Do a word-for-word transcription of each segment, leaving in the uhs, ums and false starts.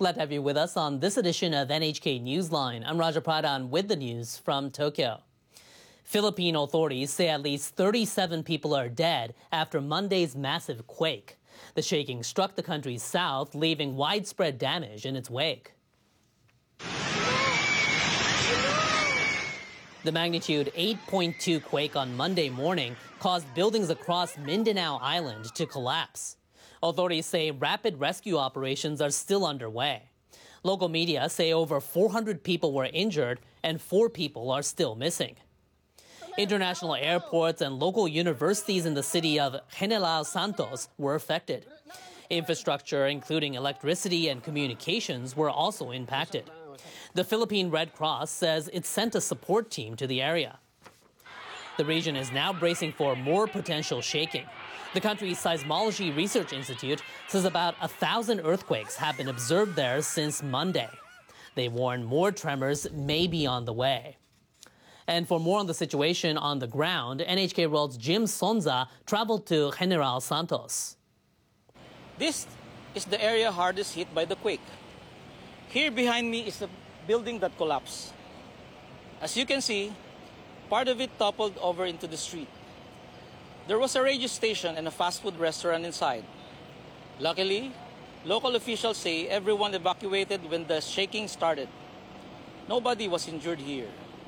Glad to have you with us on this edition of N H K Newsline. I'm Raja Pradhan with the news from Tokyo. Philippine authorities say at least thirty-seven people are dead after Monday's massive quake. The shaking struck the country's south, leaving widespread damage in its wake. The magnitude eight point two quake on Monday morning caused buildings across Mindanao Island to collapse. Authorities say rapid rescue operations are still underway. Local media say over four hundred people were injured and four people are still missing. International airports and local universities in the city of General Santos were affected. Infrastructure, including electricity and communications, were also impacted. The Philippine Red Cross says it sent a support team to the area. The region is now bracing for more potential shaking. The country's Seismology Research Institute says about a thousand earthquakes have been observed there since Monday. They warn more tremors may be on the way. And for more on the situation on the ground, N H K World's Jim Sonza traveled to General Santos. This is the area hardest hit by the quake. Here behind me is the building that collapsed. As you can see, part of it toppled over into the street. There was a radio station and a fast food restaurant inside. Luckily, local officials say everyone evacuated when the shaking started. Nobody was injured here.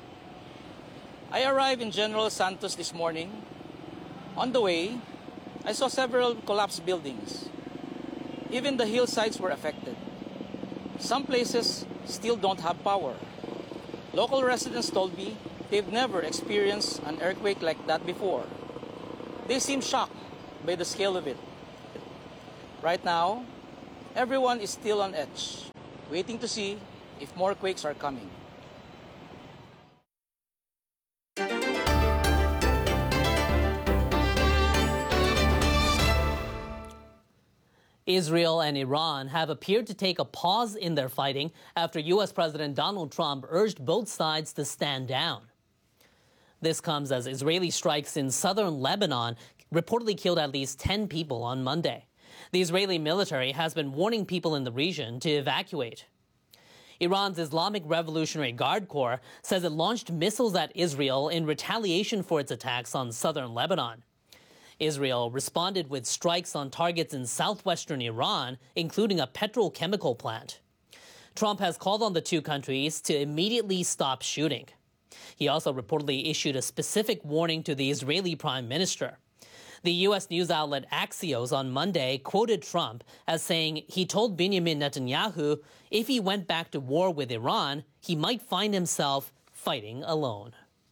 I arrived in General Santos this morning. On the way, I saw several collapsed buildings. Even the hillsides were affected. Some places still don't have power. Local residents told me they've never experienced an earthquake like that before. They seem shocked by the scale of it. Right now, everyone is still on edge, waiting to see if more quakes are coming. Israel and Iran have appeared to take a pause in their fighting after U S President Donald Trump urged both sides to stand down. This comes as Israeli strikes in southern Lebanon reportedly killed at least ten people on Monday. The Israeli military has been warning people in the region to evacuate. Iran's Islamic Revolutionary Guard Corps says it launched missiles at Israel in retaliation for its attacks on southern Lebanon. Israel responded with strikes on targets in southwestern Iran, including a petrochemical plant. Trump has called on the two countries to immediately stop shooting. He also reportedly issued a specific warning to the Israeli prime minister. The U S news outlet Axios on Monday quoted Trump as saying he told Benjamin Netanyahu if he went back to war with Iran, he might find himself fighting alone.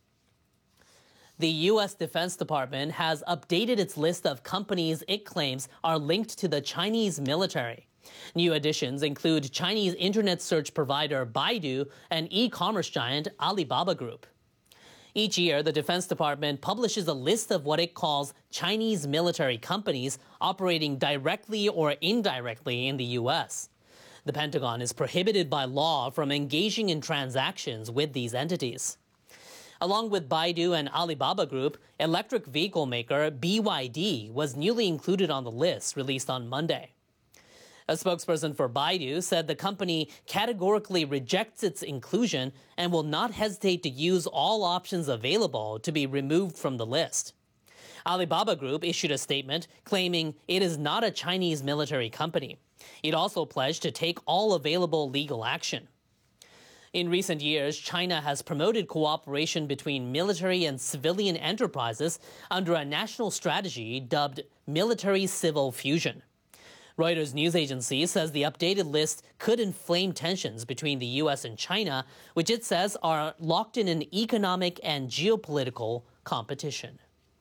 The U S Defense Department has updated its list of companies it claims are linked to the Chinese military. New additions include Chinese internet search provider Baidu and e-commerce giant Alibaba Group. Each year, the Defense Department publishes a list of what it calls Chinese military companies operating directly or indirectly in the U S. The Pentagon is prohibited by law from engaging in transactions with these entities. Along with Baidu and Alibaba Group, electric vehicle maker B Y D was newly included on the list released on Monday. A spokesperson for Baidu said the company categorically rejects its inclusion and will not hesitate to use all options available to be removed from the list. Alibaba Group issued a statement claiming it is not a Chinese military company. It also pledged to take all available legal action. In recent years, China has promoted cooperation between military and civilian enterprises under a national strategy dubbed Military-Civil Fusion. Reuters news agency says the updated list could inflame tensions between the U S and China, which it says are locked in an economic and geopolitical competition.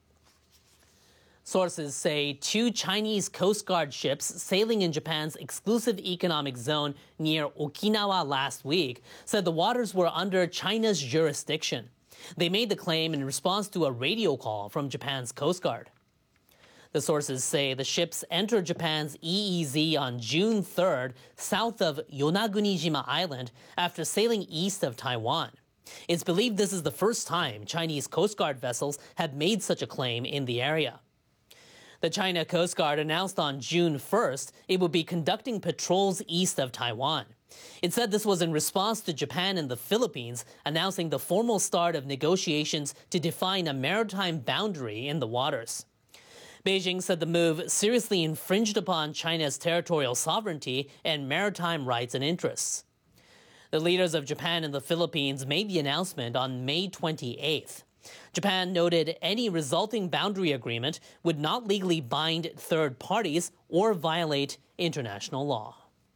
Sources say two Chinese Coast Guard ships sailing in Japan's exclusive economic zone near Okinawa last week said the waters were under China's jurisdiction. They made the claim in response to a radio call from Japan's Coast Guard. The sources say the ships entered Japan's E E Z on June third south of Yonaguni-jima Island after sailing east of Taiwan. It's believed this is the first time Chinese Coast Guard vessels have made such a claim in the area. The China Coast Guard announced on June first it would be conducting patrols east of Taiwan. It said this was in response to Japan and the Philippines announcing the formal start of negotiations to define a maritime boundary in the waters. Beijing said the move seriously infringed upon China's territorial sovereignty and maritime rights and interests. The leaders of Japan and the Philippines made the announcement on May twenty-eighth. Japan noted any resulting boundary agreement would not legally bind third parties or violate international law.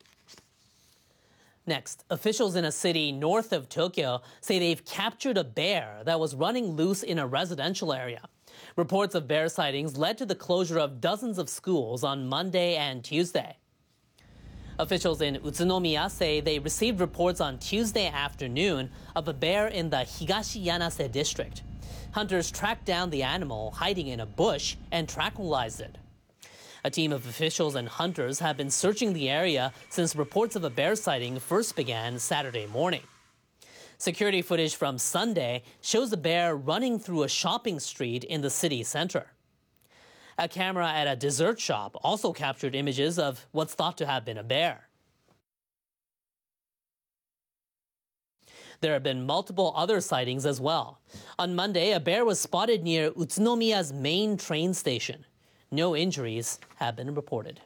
Next, officials in a city north of Tokyo say they've captured a bear that was running loose in a residential area. Reports of bear sightings led to the closure of dozens of schools on Monday and Tuesday. Officials in Utsunomiya say they received reports on Tuesday afternoon of a bear in the Higashi Yanase district. Hunters tracked down the animal hiding in a bush and tranquilized it. A team of officials and hunters have been searching the area since reports of a bear sighting first began Saturday morning. Security footage from Sunday shows the bear running through a shopping street in the city center. A camera at a dessert shop also captured images of what's thought to have been a bear. There have been multiple other sightings as well. On Monday, a bear was spotted near Utsunomiya's main train station. No injuries have been reported.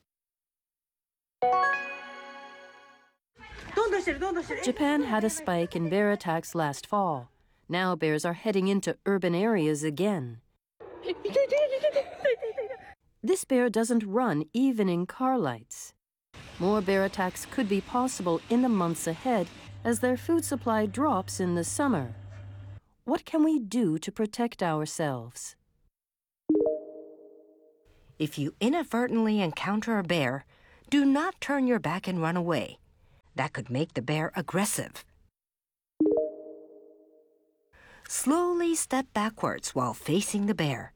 Japan had a spike in bear attacks last fall. Now bears are heading into urban areas again. This bear doesn't run even in car lights. More bear attacks could be possible in the months ahead as their food supply drops in the summer. What can we do to protect ourselves? If you inadvertently encounter a bear, do not turn your back and run away. That could make the bear aggressive. Slowly step backwards while facing the bear.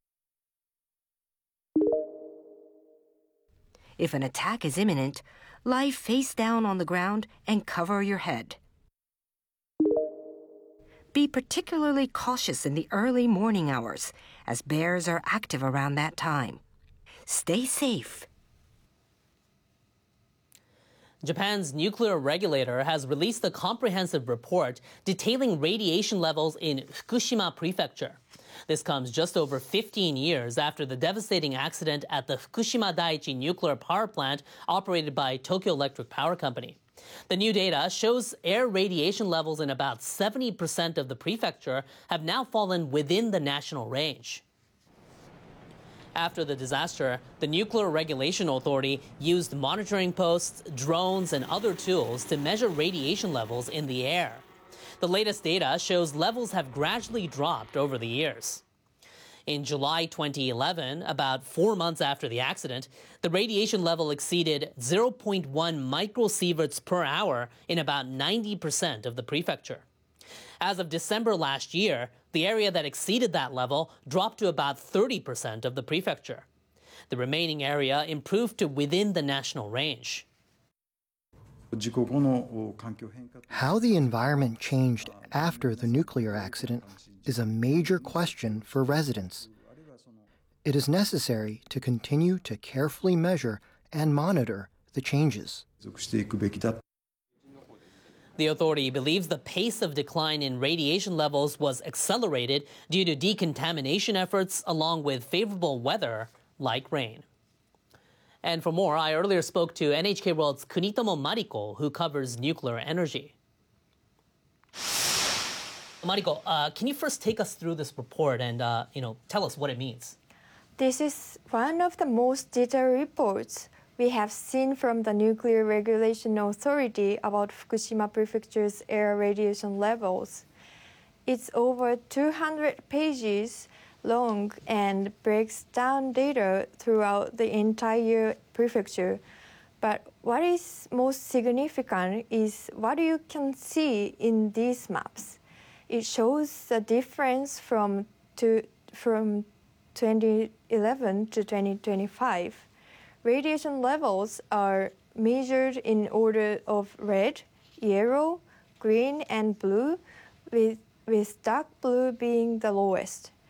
If an attack is imminent, lie face down on the ground and cover your head. Be particularly cautious in the early morning hours, as bears are active around that time. Stay safe. Japan's nuclear regulator has released a comprehensive report detailing radiation levels in Fukushima Prefecture. This comes just over fifteen years after the devastating accident at the Fukushima Daiichi nuclear power plant operated by Tokyo Electric Power Company. The new data shows air radiation levels in about seventy percent of the prefecture have now fallen within the national range. After the disaster, the Nuclear Regulation Authority used monitoring posts, drones, and other tools to measure radiation levels in the air. The latest data shows levels have gradually dropped over the years. In July twenty eleven, about four months after the accident, the radiation level exceeded zero point one microsieverts per hour in about ninety percent of the prefecture. As of December last year, the area that exceeded that level dropped to about thirty percent of the prefecture. The remaining area improved to within the national range. How the environment changed after the nuclear accident is a major question for residents. It is necessary to continue to carefully measure and monitor the changes. The authority believes the pace of decline in radiation levels was accelerated due to decontamination efforts along with favorable weather like rain. And for more, I earlier spoke to N H K World's Kunitomo Mariko, who covers nuclear energy. Mariko, uh, can you first take us through this report and uh, you know, tell us what it means? This is one of the most detailed reports we have seen from the Nuclear Regulation Authority about Fukushima Prefecture's air radiation levels. It's over two hundred pages long and breaks down data throughout the entire prefecture. But what is most significant is what you can see in these maps. It shows the difference from, to, from twenty eleven to twenty twenty-five. Radiation levels are measured in order of red, yellow, green, and blue, with, with dark blue being the lowest.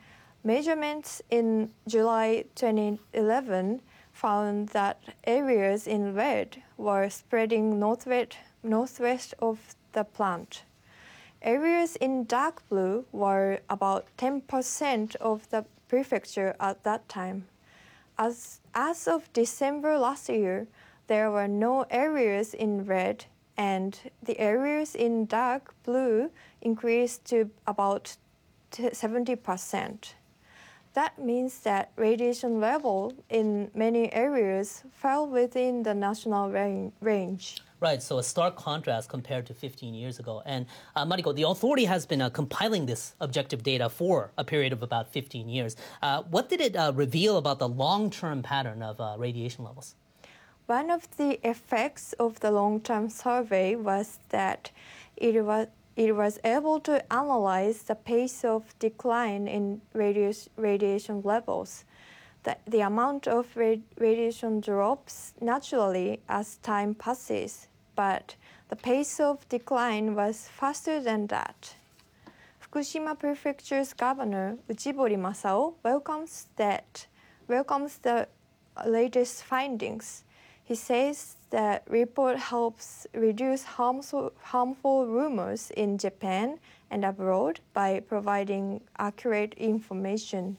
Measurements in July twenty eleven found that areas in red were spreading northwest, northwest of the plant. Areas in dark blue were about ten percent of the prefecture at that time. As, as of December last year, there were no areas in red, and the areas in dark blue increased to about seventy percent. That means that radiation level in many areas fell within the national range. Right, so a stark contrast compared to fifteen years ago. And uh, Mariko, the authority has been uh, compiling this objective data for a period of about fifteen years. Uh, what did it uh, reveal about the long-term pattern of uh, radiation levels? One of the effects of the long-term survey was that it was It was able to analyze the pace of decline in radius, radiation levels. The, the amount of rad, radiation drops naturally as time passes, but the pace of decline was faster than that. Fukushima Prefecture's Governor Uchibori Masao welcomes that welcomes the latest findings. He says the report helps reduce harmful, harmful rumors in Japan and abroad by providing accurate information.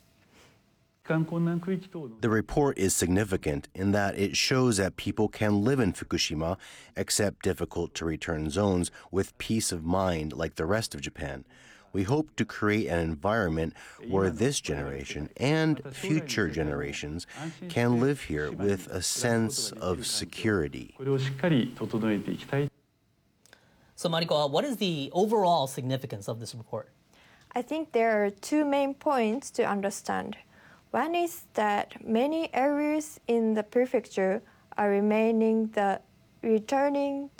The report is significant in that it shows that people can live in Fukushima, except difficult-to-return zones, with peace of mind like the rest of Japan. We hope to create an environment where this generation and future generations can live here with a sense of security. So, Mariko, what is the overall significance of this report? I think there are two main points to understand. One is that many areas in the prefecture are remaining the returning